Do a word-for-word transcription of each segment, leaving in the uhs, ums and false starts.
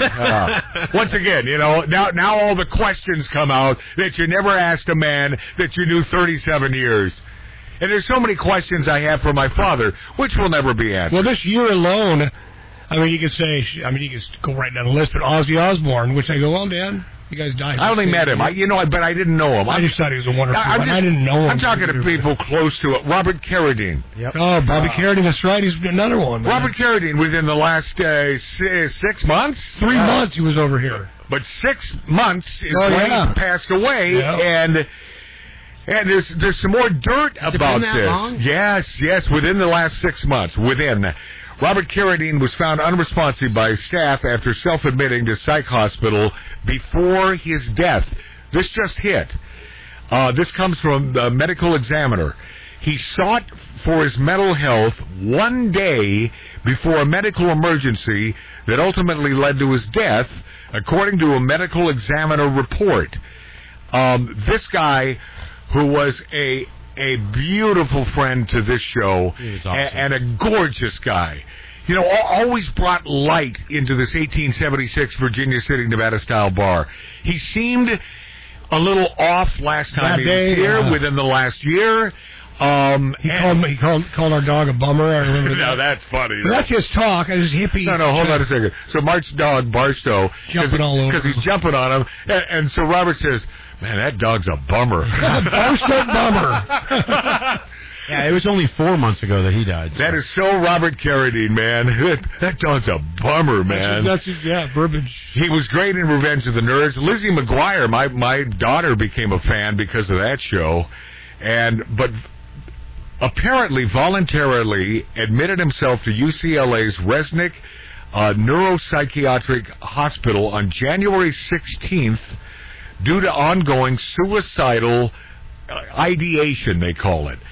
Uh, once again, you know, now now all the questions come out that you never asked a man that you knew thirty-seven years. And there's so many questions I have for my father, which will never be answered. Well, this year alone, I mean, you could say, I mean, you could go right down the list, but Ozzy Osbourne, which I go, well, Dan, you guys died. I only met him. I, you know, I, but I didn't know him. I just thought he was a wonderful I, man. just, I didn't know him. I'm talking to people close to it. Robert Carradine. Yep. Oh, Bobby uh, Carradine, that's right. He's another one. Man. Robert Carradine, within the last uh, six months? Three uh, months he was over here. But six months is oh, when yeah. he passed away, yeah. and... And there's there's some more dirt Has about it been that this. Long? Yes, yes, within the last six months. Within. Robert Carradine was found unresponsive by staff after self-admitting to psych hospital before his death. This just hit. Uh, this comes from the medical examiner. He sought for his mental health one day before a medical emergency that ultimately led to his death, according to a medical examiner report. Um, this guy... who was a a beautiful friend to this show, he was awesome. and, and a gorgeous guy. You know, always brought light into this eighteen seventy-six Virginia City, Nevada-style bar. He seemed a little off last time that he day, was here, uh, within the last year. Um, he called he called called our dog a bummer. I remember no, that. that's funny. But that's his talk. His hippie. No, no, hold on a second. So Mark's dog, Barstow, jumping all over because he's jumping on him, and, and so Robert says, "Man, that dog's a bummer." Barstow bummer. Yeah, it was only four months ago that he died. So. That is so Robert Carradine, man. That, that dog's a bummer, man. That's, that's yeah, verbiage. He was great in Revenge of the Nerds. Lizzie McGuire, my my daughter became a fan because of that show, and but apparently voluntarily admitted himself to U C L A's Resnick uh, Neuropsychiatric Hospital on January sixteenth due to ongoing suicidal ideation, they call it.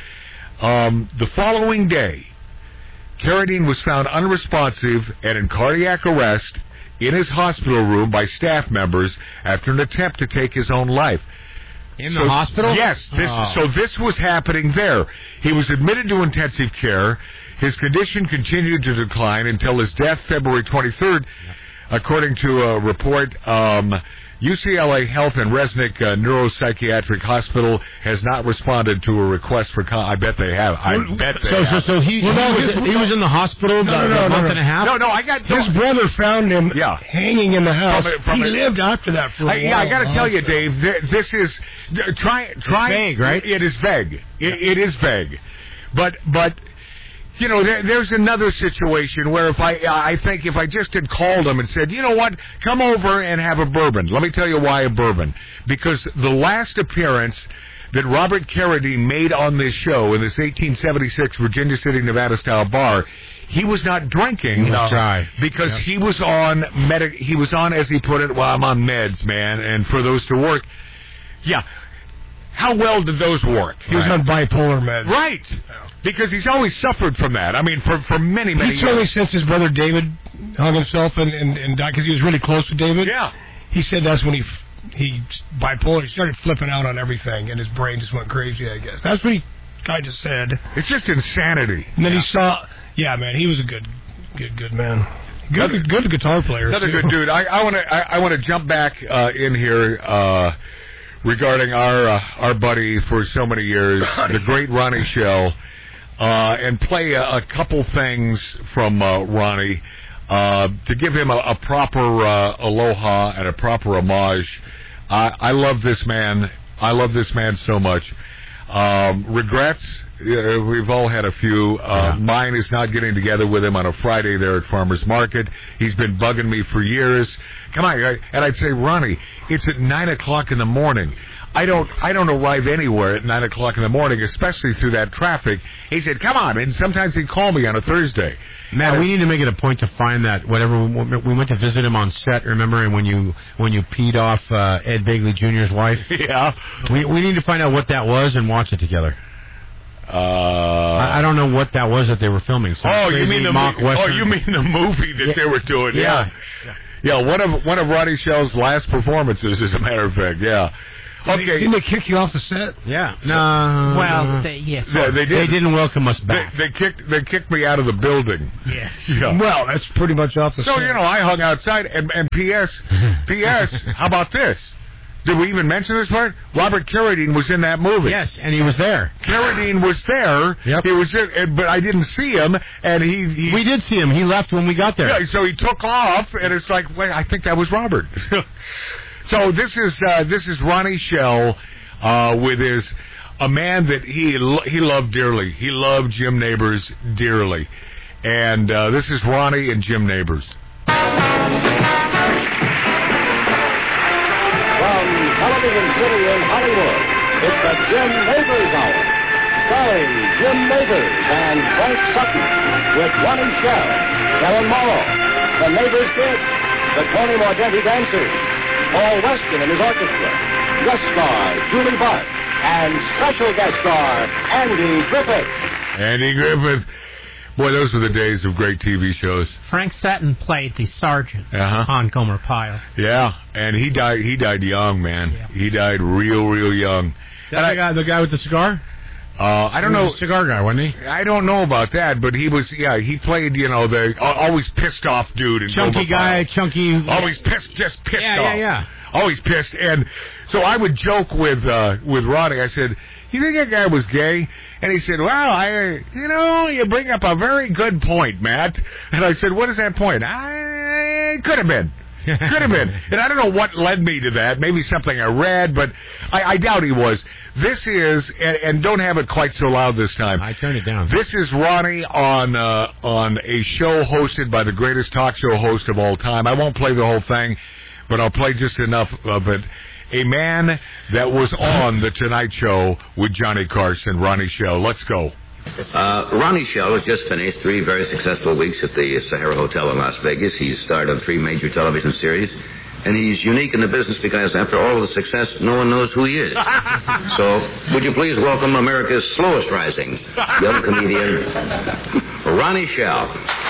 Um, the following day, Carradine was found unresponsive and in cardiac arrest in his hospital room by staff members after an attempt to take his own life. In so, the hospital? Yes. This, oh. So this was happening there. He was admitted to intensive care. His condition continued to decline until his death February twenty-third, according to a report. Um, U C L A Health and Resnick uh, Neuropsychiatric Hospital has not responded to a request for... Con- I bet they have. I well, bet they so, have. So, so he, well, no, he, was, his, he was in the hospital no, about no, no, a month no, and a half? No, no, I got... His brother found him yeah. hanging in the house. From it, from he it. lived after that for a I, while. Yeah, I got to tell you, Dave, th- this is... Th- try, try, it's vague, right? It is vague. It, it is vague. But... but You know, there, there's another situation where if I, I think if I just had called him and said, you know what, come over and have a bourbon. Let me tell you why a bourbon. Because the last appearance that Robert Carradine made on this show in this eighteen seventy-six Virginia City, Nevada-style bar, he was not drinking. He was dry. Because yep. he was on, medic, he was on, as he put it, well, I'm on meds, man, and for those to work, yeah. How well did those work? He was on bipolar meds. Right. Because he's always suffered from that. I mean, for, for many, many he years. told me since his brother David hung himself and, and, and died, because he was really close with David. Yeah. He said that's when he he bipolar. He started flipping out on everything, and his brain just went crazy, I guess. That's what he kind of said. It's just insanity. And then yeah. he saw, yeah, man, he was a good, good, good man. Good, another, good guitar player. Another too. good dude. I, I want to I, I want to jump back uh, in here uh, regarding our uh, our buddy for so many years, the great Ronnie Shell. Uh, and play a, a couple things from uh, Ronnie uh, to give him a, a proper uh, aloha and a proper homage. I, I love this man. I love this man so much. Um, regrets? Uh, we've all had a few. Uh, yeah. Mine is not getting together with him on a Friday there at Farmers Market. He's been bugging me for years. Come on, and I'd say, Ronnie, it's at nine o'clock in the morning. I don't I don't arrive anywhere at nine o'clock in the morning, especially through that traffic. He said, come on, and sometimes he'd call me on a Thursday. Matt, we need to make it a point to find that whatever we went to visit him on set. Remember, and when you when you peed off uh, Ed Begley Junior's wife? Yeah. We we need to find out what that was and watch it together. Uh, I, I don't know what that was that they were filming. Some oh, you mean the mock mo- Western. Oh, you mean the movie that yeah. they were doing? Yeah. yeah. Yeah, one of one of Ronnie Shell's last performances, as a matter of fact. Yeah. Okay. Didn't they kick you off the set? Yeah. No. Well, they, yes. Yeah, they, did. They didn't welcome us back. They, they kicked They kicked me out of the building. Yeah. Yeah. Well, that's pretty much off the So, set. you know, I hung outside, and, and P S, P S, how about this? Did we even mention this part? Robert Carradine was in that movie. Yes, and he was there. Carradine was there. Yep. He was there, but I didn't see him, and he... he We did see him. He left when we got there. Yeah, so he took off, and it's like, wait, I think that was Robert. So this is uh, this is Ronnie Shell uh, with his a man that he lo- he loved dearly. He loved Jim Nabors dearly, and uh, this is Ronnie and Jim Nabors. From Television City in Hollywood, it's the Jim Nabors Hour, starring Jim Nabors and Frank Sutton, with Ronnie Shell, Karen Morrow, the Nabors Kids, the Tony Mordenti Dancers, Paul Weston and his orchestra, guest star Julie Bart, and special guest star Andy Griffith. Andy Griffith. Boy, those were the days of great T V shows. Frank Sutton played the sergeant Uh-huh. on Gomer Pyle. Yeah, and he died. He died young, man. Yeah. He died real, real young. That the guy, the guy with the cigar? Uh, I don't He know. was a cigar guy, wasn't he? I don't know about that, but he was. Yeah, he played. You know, the uh, always pissed off dude. In Chunky Gomer guy, Pyle. chunky. Always pissed, just pissed Yeah, off. yeah, yeah. Always pissed. And so I would joke with uh, with Ronnie. I said, "You think that guy was gay?" And he said, "Well, I, you know, you bring up a very good point, Matt." And I said, "What is that point?" I could have been. Could have been. And I don't know what led me to that. Maybe something I read, but I, I doubt he was. This is, and, and don't have it quite so loud this time. I turned it down. This is Ronnie on uh, on a show hosted by the greatest talk show host of all time. I won't play the whole thing, but I'll play just enough of it. A man that was on The Tonight Show with Johnny Carson, Ronnie Shell. Let's go. Uh, Ronnie Shell has just finished three very successful weeks at the Sahara Hotel in Las Vegas. He's starred on three major television series, and he's unique in the business because after all of the success, no one knows who he is. So, would you please welcome America's slowest rising young comedian, Ronnie Shell.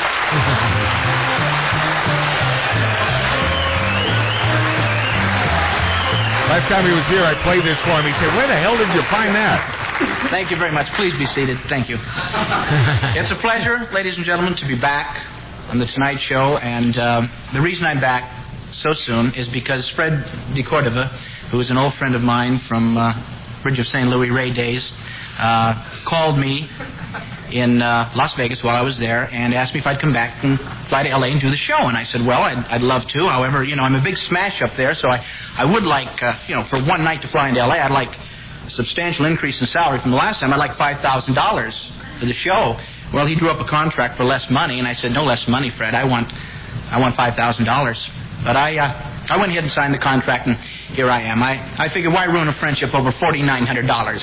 Last time he was here, I played this for him. He said, "Where the hell did you find that?" Thank you very much. Please be seated. Thank you. It's a pleasure, ladies and gentlemen, to be back on The Tonight Show. And uh, the reason I'm back so soon is because Fred DeCordova, who is an old friend of mine from uh, Bridge of Saint Louis Ray days, uh, called me in uh, Las Vegas while I was there and asked me if I'd come back and fly to L A and do the show. And I said, well, I'd, I'd love to. However, you know, I'm a big smash up there, so I, I would like, uh, you know, for one night to fly into L A, I'd like a substantial increase in salary from the last time. I'd like five thousand dollars for the show. Well, he drew up a contract for less money, and I said, no less money, Fred. I want I want five thousand dollars. But I uh, I went ahead and signed the contract, and here I am. I, I figured, why ruin a friendship over four thousand nine hundred dollars?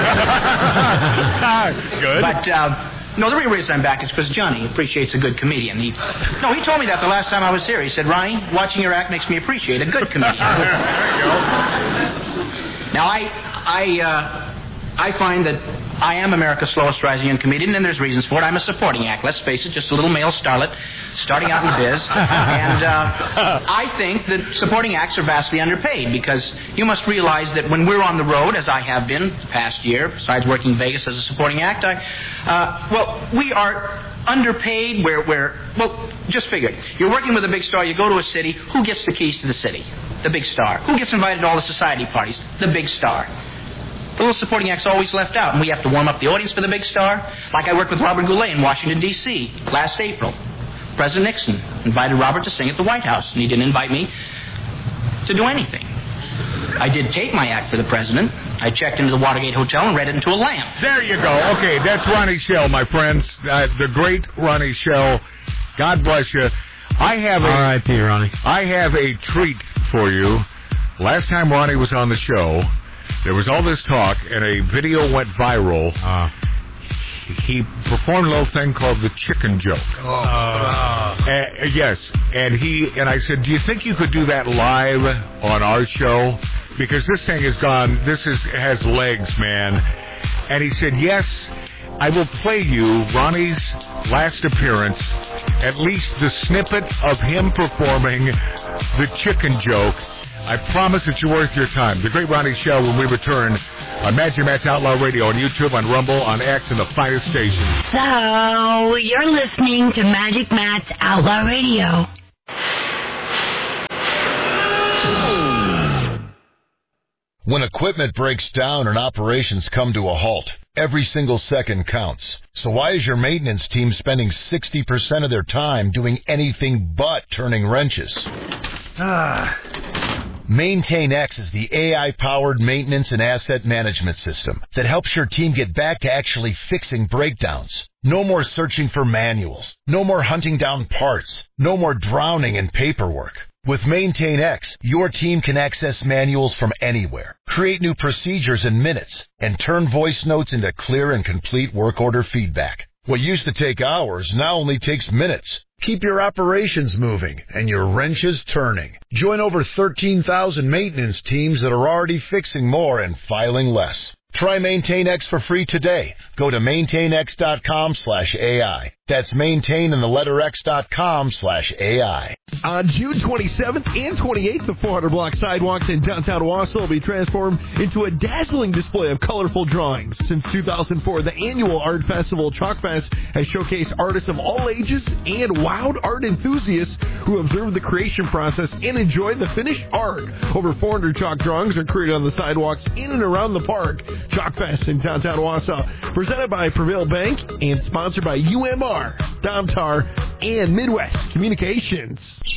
Good. But, uh, no, the real reason I'm back is because Johnny appreciates a good comedian. He, no, he told me that the last time I was here. He said, Ronnie, watching your act makes me appreciate a good comedian. There you go. Now, I, I, uh, I find that I am America's slowest rising young comedian, and there's reasons for it. I'm a supporting act. Let's face it, just a little male starlet starting out in the biz. And uh, I think that supporting acts are vastly underpaid because you must realize that when we're on the road, as I have been the past year, besides working in Vegas as a supporting act, I, uh, well, we are underpaid. We're, we're, well, just figure it. You're working with a big star. You go to a city. Who gets the keys to the city? The big star. Who gets invited to all the society parties? The big star. The little supporting act's always left out, and we have to warm up the audience for the big star. Like I worked with Robert Goulet in Washington, D C last April. President Nixon invited Robert to sing at the White House, and he didn't invite me to do anything. I did tape my act for the president. I checked into the Watergate Hotel and read it into a lamp. There you go. Okay, that's Ronnie Shell, my friends. Uh, the great Ronnie Shell. God bless you. I have a R I P Ronnie. I have a treat for you. Last time Ronnie was on the show, there was all this talk, and a video went viral. Uh, He performed a little thing called the chicken joke. Oh. Uh, yes, and he and I said, "Do you think you could do that live on our show? Because this thing has gone. This is has legs, man." And he said, "Yes, I will play you Ronnie's last appearance, at least the snippet of him performing the chicken joke." I promise it's worth your time. The Great Ronnie Show when we return on Magic Matt's Outlaw Radio, on YouTube, on Rumble, on X, and the finest stations. So, you're listening to Magic Matt's Outlaw Radio. When equipment breaks down and operations come to a halt, every single second counts. So why is your maintenance team spending sixty percent of their time doing anything but turning wrenches? Ah. MaintainX is the A I-powered maintenance and asset management system that helps your team get back to actually fixing breakdowns. No more searching for manuals. No more hunting down parts. No more drowning in paperwork. With MaintainX, your team can access manuals from anywhere, create new procedures in minutes, and turn voice notes into clear and complete work order feedback. What used to take hours now only takes minutes. Keep your operations moving and your wrenches turning. Join over thirteen thousand maintenance teams that are already fixing more and filing less. Try MaintainX for free today. Go to maintainx.com slash AI. That's maintain and the letter X.com slash AI. On June twenty-seventh and twenty-eighth, the four hundred block sidewalks in downtown Wausau will be transformed into a dazzling display of colorful drawings. Since two thousand four, the annual art festival, Chalk Fest, has showcased artists of all ages and wowed art enthusiasts who observe the creation process and enjoy the finished art. Over four hundred chalk drawings are created on the sidewalks in and around the park. Chalk Fest in downtown Wausau, presented by Prevail Bank and sponsored by U M R, Domtar, and Midwest Communications.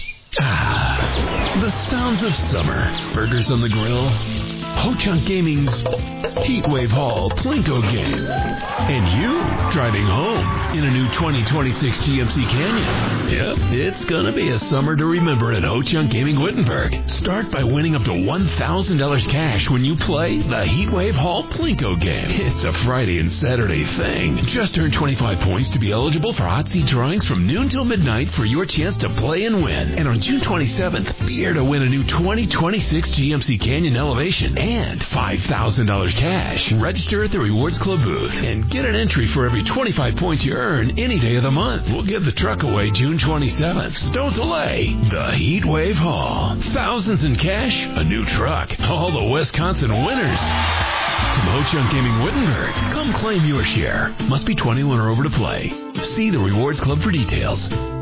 Ah, the sounds of summer. Burgers on the grill. Ho-Chunk Gaming's Heatwave Hall Plinko game. And you driving home in a new twenty twenty-six G M C Canyon. Yep, it's gonna be a summer to remember at Ho-Chunk Gaming Wittenberg. Start by winning up to one thousand dollars cash when you play the Heatwave Hall Plinko game. It's a Friday and Saturday thing. Just earn twenty-five points to be eligible for hot seat drawings from noon till midnight for your chance to play and win. And on June twenty-seventh, be here to win a new twenty twenty-six G M C Canyon Elevation and five thousand dollars cash. Register at the Rewards Club booth and get an entry for every twenty-five points you earn any day of the month. We'll give the truck away June twenty-seventh. So don't delay. The Heatwave Hall. Thousands in cash, a new truck. All the Wisconsin winners. From Ho-Chunk Gaming Wittenberg, come claim your share. Must be twenty-one or over to play. See the Rewards Club for details.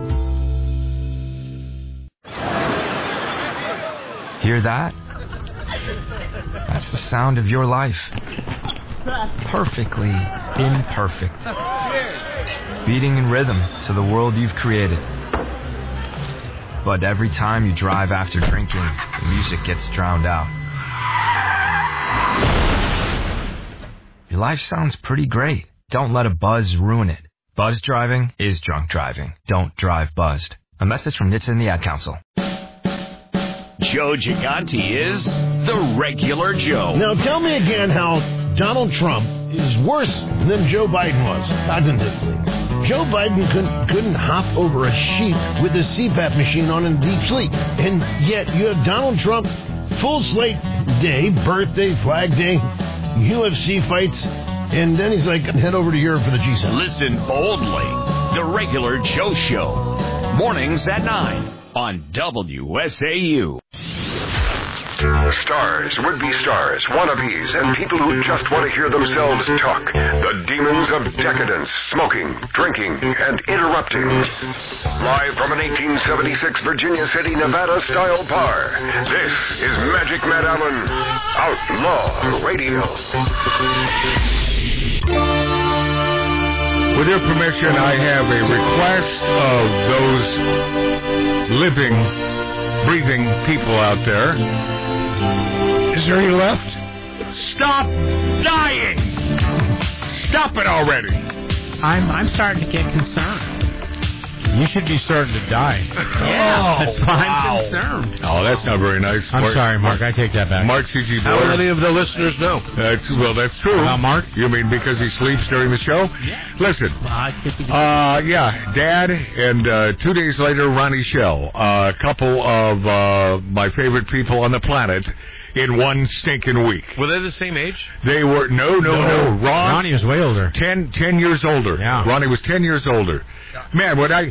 Hear that? That's the sound of your life. Perfectly imperfect. Beating in rhythm to the world you've created. But every time you drive after drinking, the music gets drowned out. Your life sounds pretty great. Don't let a buzz ruin it. Buzz driving is drunk driving. Don't drive buzzed. A message from N H T S A and the Ad Council. Joe Gigante is the regular Joe. Now tell me again how Donald Trump is worse than Joe Biden was, cognitively. Joe Biden couldn't, couldn't hop over a sheep with a C PAP machine on in deep sleep. And yet you have Donald Trump, full slate day, birthday, flag day, U F C fights, and then he's like, head over to Europe for the G seven. Listen boldly. The regular Joe Show. Mornings at nine on W S A U. Stars, would-be stars, wannabes, and people who just want to hear themselves talk. The demons of decadence, smoking, drinking, and interrupting. Live from an eighteen seventy-six Virginia City, Nevada-style bar, this is Magic Matt Allen, Outlaw Radio. With your permission, I have a request of those living, breathing people out there. Is there any left? Stop dying! Stop it already! I'm I'm starting to get concerned. You should be starting to die. Yeah, oh, that's why wow. I'm concerned. Oh, that's not very nice. I'm Mark, sorry, Mark. I take that back. Mark C G. How many of the listeners know? That's, well, that's true. About Mark? You mean because he sleeps during the show? Yeah. Listen. Well, I could be Uh, yeah, Dad, and uh, two days later, Ronnie Shell. Uh, a couple of uh, my favorite people on the planet in one stinking week. Were they the same age? They were, no, no, no. no. Ron, Ronnie was way older. Ten, ten years older. Yeah. Ronnie was ten years older. Man, what I...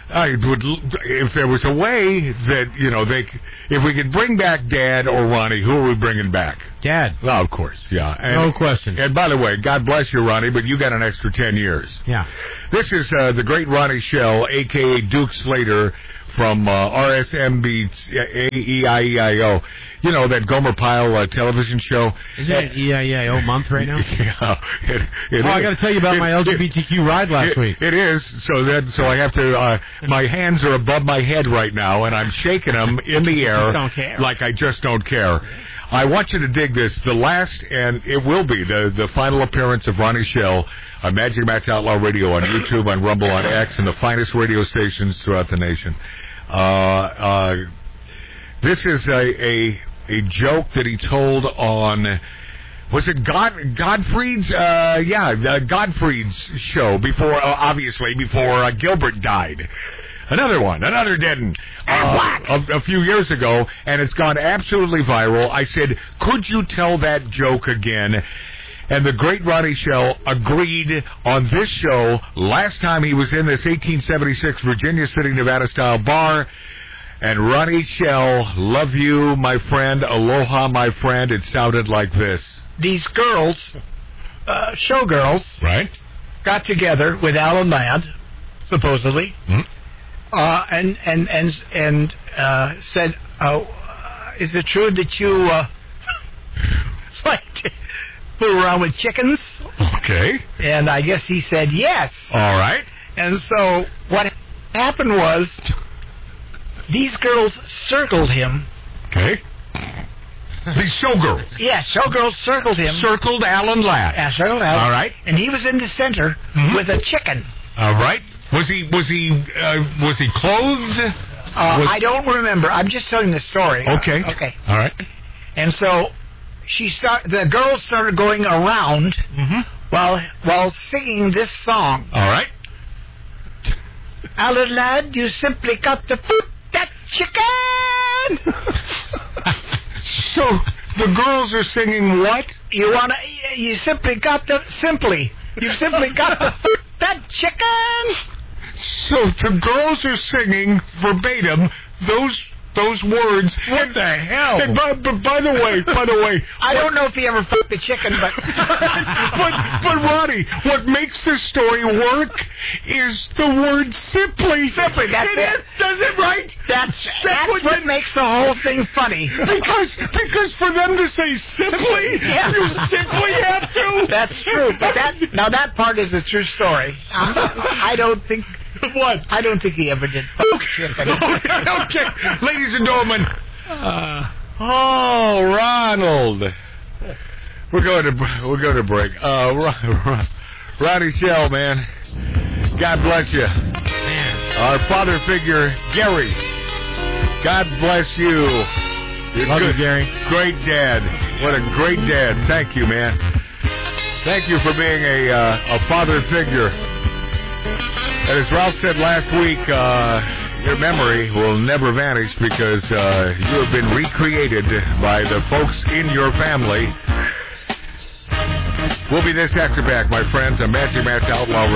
I would, if there was a way that, you know, they, if we could bring back Dad or Ronnie, who are we bringing back? Dad. Well, of course, yeah. And, no question. And by the way, God bless you, Ronnie, but you got an extra ten years. Yeah. This is uh, the great Ronnie Shell, a k a. Duke Slater, from uh, R S M B A E I E I O. You know, that Gomer Pyle uh, television show. Is it an E I E I O month right now? Yeah. It, it oh, is. I got to tell you about it, my L G B T Q it, ride last it, week. It is. So that so I have to, uh, my hands are above my head right now, and I'm shaking them in the air don't care. like I just don't care. I want you to dig this. The last, and it will be, the, the final appearance of Ronnie Shell on Magic Matt's Outlaw Radio on YouTube, on Rumble, on X, and the finest radio stations throughout the nation. Uh, uh, this is a, a a joke that he told on, was it God Godfried's? Uh, yeah, uh, Godfried's show before, uh, obviously before uh, Gilbert died. Another one, another dead one, uh, a, a few years ago, and it's gone absolutely viral. I said, could you tell that joke again? And the great Ronnie Shell agreed on this show last time he was in this eighteen seventy-six Virginia City, Nevada-style bar. And Ronnie Shell, love you, my friend, aloha, my friend. It sounded like this. These girls, uh, showgirls, right, got together with Alan Ladd, supposedly, mm-hmm. uh, and and and and uh, said, uh, "Is it true that you uh, like to fool around with chickens?" Okay. And I guess he said yes. All right. And so what happened was, these girls circled him. Okay. These showgirls. Yeah, showgirls circled him. Circled Alan Ladd. Yeah, circled Alan. All right. And he was in the center mm-hmm. with a chicken. All right. Was he was he uh, was he clothed? Uh, was... I don't remember. I'm just telling the story. Okay. Uh, okay. All right. And so she start. The girls started going around mm-hmm. while while singing this song. All right. Alan Ladd, you simply got to put that chicken. So the girls are singing what? You wanna? You simply got to simply. You simply got to put that chicken. So the girls are singing verbatim those those words. What the hell? And by, but by the way, by the way, I don't know if he ever fucked the chicken, but but but Ronnie, what makes this story work is the word simply. Simply, that's it. it. Is, does it right? That's that's, that's what, what makes the whole thing funny. Because because for them to say simply, yeah. you simply have to. That's true. But that now that part is a true story. I don't think. What? I don't think he ever did fuck chicken. Okay, okay. Ladies and gentlemen. Uh, oh, Ronald. We're going to we're going to break. Uh, Ron, Ron, Ronnie Shell, man. God bless you. Man. Our father figure, Gary. God bless you. You're Love good, you, Gary. Great dad. What a great dad. Thank you, man. Thank you for being a uh, a father figure. And as Ralph said last week, uh, your memory will never vanish because uh, you have been recreated by the folks in your family. We'll be this after back, my friends, on Magic Matt's Outlaw